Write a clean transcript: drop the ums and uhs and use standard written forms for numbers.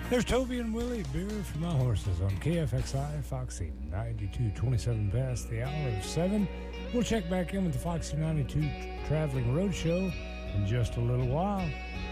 There's Toby and Willie, Beer for My Horses on KFXI, Foxy 92.27 past the hour of 7. We'll check back in with the Foxy 92 Traveling Roadshow in just a little while.